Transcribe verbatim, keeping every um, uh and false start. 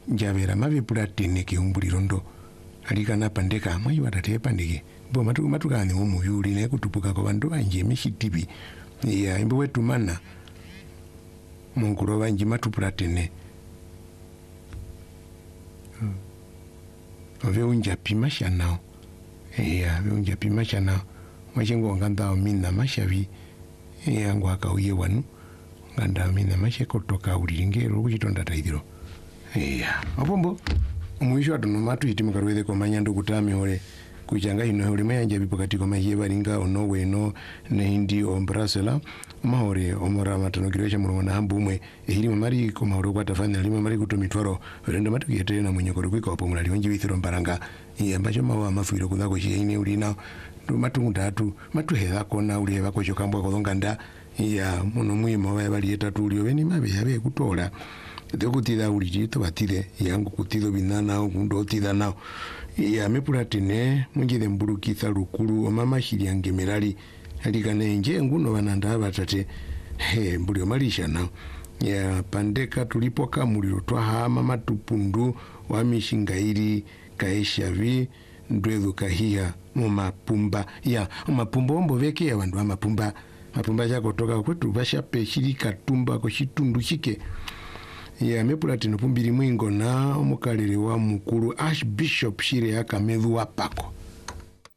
njavera mavi pulatene ke umburirondo alikana pandeka mwayi watate pandeke bo matu matukane omu yuli ne kutupuka kwa bandu banje mishitibi ya imbo wetu mana mungulo banje matu pulatene ove unja pima shanao ya ove unja pima shanao mwachengo nganda mina mashavi ya ngwaka uye wanu nganda mina masheko toka ulingero kuchitonda taidiro ya opombo mwisho atuno matu itimuka ruweze kwa manyando kutami hole kuchanga ino hole mayanja bipo katiko mahieba linga ono weno na hindi ombrasela mahore omora matano kirecha murumona hambu umwe ehili mamari kumahore kwa tafanya lima mari kutomitwaro renda matu kiyete na mwenye koro kwika wapo mulali wanji withiro mbaranga iya mbacho mawa mafuiro kudhako shihine ulina matu mundatu matu heza kona uli heva kocho kambwa kodonganda iya muno mwima wa yabali etatu ulio weni mabe yabe kutola Deo kutida ulijito batide yangu kutido binana undo tida nao ya mepulatene munjide mbulukitha lukulu omama shiri angemerali alikane nje nguno bananda batate he mbulio malisha nao ya pandeka tulipoka muliro twahama matupundu wa mishingairi kaeshavi ndwedu kahia mumapumba ya mapumba ombo veke ya wandu wa mapumba mapumba jako toka kwetu bashape shirika tumba ko shitundu shike ya mepulatene pumbiri mwingo na omukalere wa mukuru Archbishop Shire Akamethu Wapako